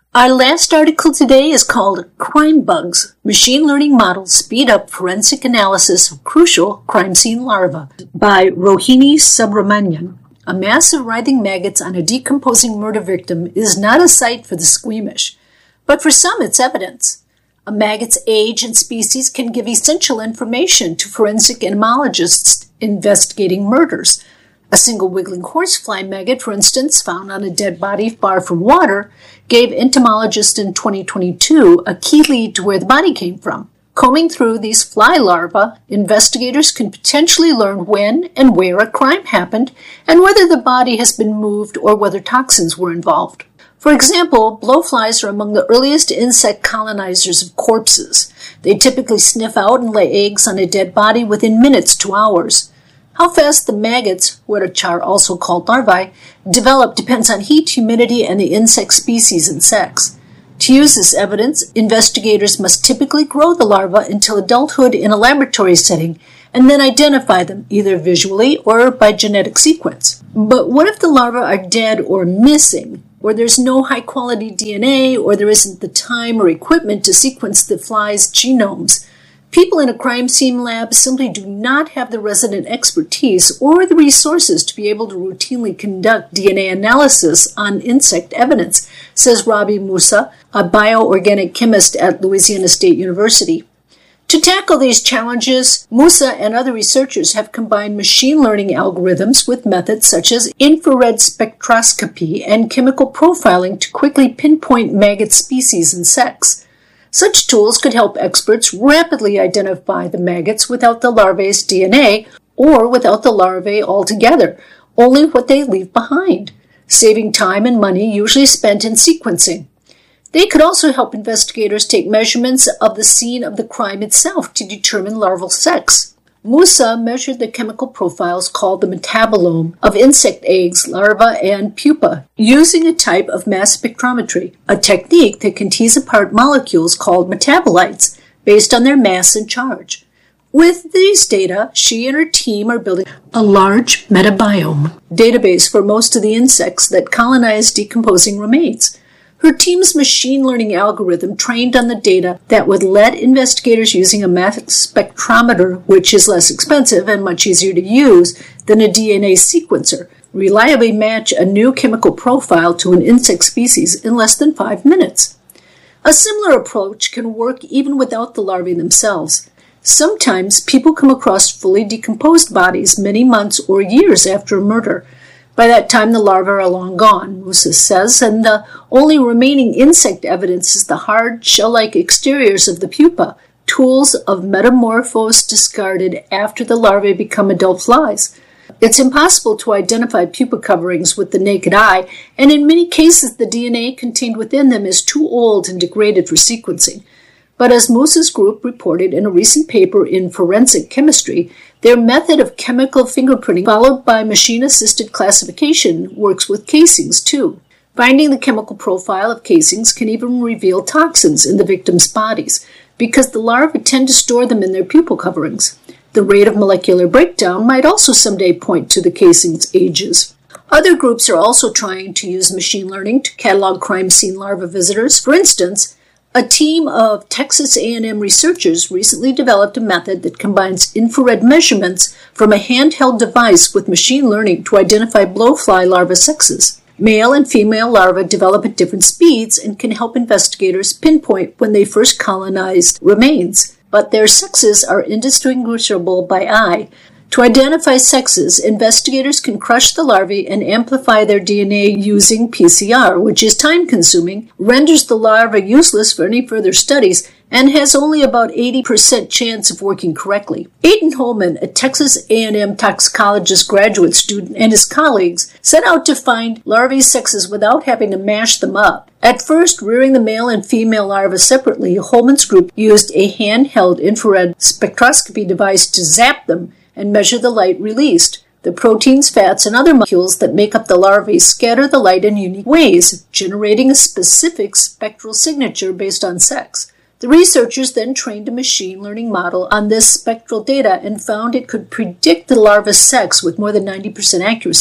Our last article today is called Crime Bugs. Machine Learning Models Speed Up Forensic Analysis of Crucial Crime Scene Larvae by Rohini Subramanian. A mass of writhing maggots on a decomposing murder victim is not a sight for the squeamish, but for some it's evidence. A maggot's age and species can give essential information to forensic entomologists investigating murders. A single wiggling horsefly maggot, for instance, found on a dead body far from water, gave entomologists in 2022 a key lead to where the body came from. Combing through these fly larvae, investigators can potentially learn when and where a crime happened and whether the body has been moved or whether toxins were involved. For example, blowflies are among the earliest insect colonizers of corpses. They typically sniff out and lay eggs on a dead body within minutes to hours. How fast the maggots, which are also called larvae, develop depends on heat, humidity, and the insect species and sex. To use this evidence, investigators must typically grow the larvae until adulthood in a laboratory setting and then identify them either visually or by genetic sequence. But what if the larvae are dead or missing, or there's no high-quality DNA, or there isn't the time or equipment to sequence the fly's genomes? People in a crime scene lab simply do not have the resident expertise or the resources to be able to routinely conduct DNA analysis on insect evidence, says Rabi Musa, a bioorganic chemist at Louisiana State University. To tackle these challenges, Musa and other researchers have combined machine learning algorithms with methods such as infrared spectroscopy and chemical profiling to quickly pinpoint maggot species and sex. Such tools could help experts rapidly identify the maggots without the larvae's DNA or without the larvae altogether, only what they leave behind, saving time and money usually spent in sequencing. They could also help investigators take measurements of the scene of the crime itself to determine larval sex. Musa measured the chemical profiles called the metabolome of insect eggs, larvae, and pupa using a type of mass spectrometry, a technique that can tease apart molecules called metabolites based on their mass and charge. With these data, she and her team are building a large metabiome database for most of the insects that colonize decomposing remains. Her team's machine learning algorithm trained on the data that would let investigators using a mass spectrometer, which is less expensive and much easier to use than a DNA sequencer, reliably match a new chemical profile to an insect species in less than 5 minutes. A similar approach can work even without the larvae themselves. Sometimes people come across fully decomposed bodies many months or years after a murder. By that time, the larvae are long gone, Musa says, and the only remaining insect evidence is the hard, shell-like exteriors of the pupa, tools of metamorphose discarded after the larvae become adult flies. It's impossible to identify pupa coverings with the naked eye, and in many cases the DNA contained within them is too old and degraded for sequencing. But as Musa's group reported in a recent paper in Forensic Chemistry, their method of chemical fingerprinting, followed by machine-assisted classification, works with casings too. Finding the chemical profile of casings can even reveal toxins in the victims' bodies, because the larvae tend to store them in their pupal coverings. The rate of molecular breakdown might also someday point to the casing's ages. Other groups are also trying to use machine learning to catalog crime scene larva visitors. For instance, a team of Texas A&M researchers recently developed a method that combines infrared measurements from a handheld device with machine learning to identify blowfly larva sexes. Male and female larvae develop at different speeds and can help investigators pinpoint when they first colonized remains, but their sexes are indistinguishable by eye. To identify sexes, investigators can crush the larvae and amplify their DNA using PCR, which is time-consuming, renders the larvae useless for any further studies, and has only about 80% chance of working correctly. Aidan Holman, a Texas A&M toxicologist graduate student, and his colleagues set out to find larvae sexes without having to mash them up. At first, rearing the male and female larvae separately, Holman's group used a handheld infrared spectroscopy device to zap them and measure the light released. The proteins, fats, and other molecules that make up the larvae scatter the light in unique ways, generating a specific spectral signature based on sex. The researchers then trained a machine learning model on this spectral data and found it could predict the larva's sex with more than 90% accuracy.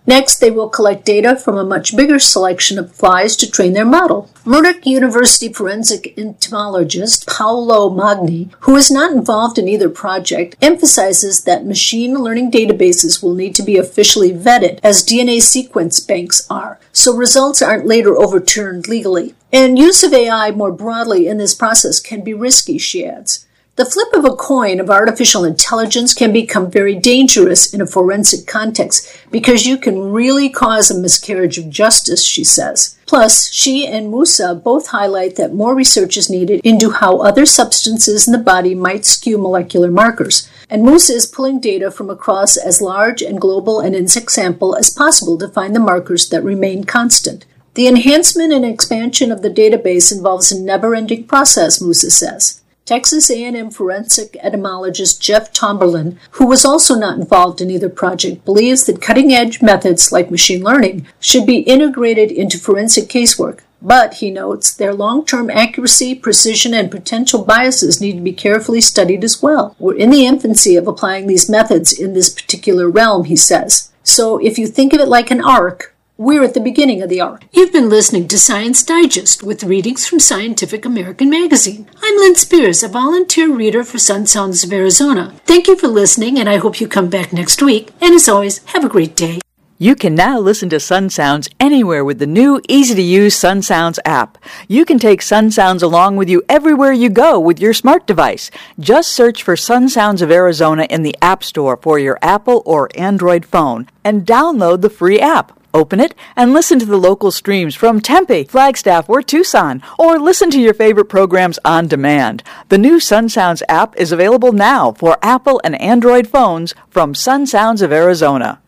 Next, they will collect data from a much bigger selection of flies to train their model. Murdoch University forensic entomologist Paolo Magni, who is not involved in either project, emphasizes that machine learning databases will need to be officially vetted, as DNA sequence banks are, so results aren't later overturned legally. And use of AI more broadly in this process can be risky, she adds. The flip of a coin of artificial intelligence can become very dangerous in a forensic context because you can really cause a miscarriage of justice, she says. Plus, she and Musa both highlight that more research is needed into how other substances in the body might skew molecular markers. And Musa is pulling data from across as large and global an insect sample as possible to find the markers that remain constant. The enhancement and expansion of the database involves a never-ending process, Musa says. Texas A&M forensic etymologist Jeff Tomberlin, who was also not involved in either project, believes that cutting-edge methods like machine learning should be integrated into forensic casework. But, he notes, their long-term accuracy, precision, and potential biases need to be carefully studied as well. We're in the infancy of applying these methods in this particular realm, he says. So if you think of it like an arc, we're at the beginning of the arc. You've been listening to Science Digest with readings from Scientific American Magazine. I'm Lynn Spears, a volunteer reader for Sun Sounds of Arizona. Thank you for listening, and I hope you come back next week. And as always, have a great day. You can now listen to Sun Sounds anywhere with the new, easy-to-use Sun Sounds app. You can take Sun Sounds along with you everywhere you go with your smart device. Just search for Sun Sounds of Arizona in the App Store for your Apple or Android phone and download the free app. Open it and listen to the local streams from Tempe, Flagstaff, or Tucson, or listen to your favorite programs on demand. The new Sun Sounds app is available now for Apple and Android phones from Sun Sounds of Arizona.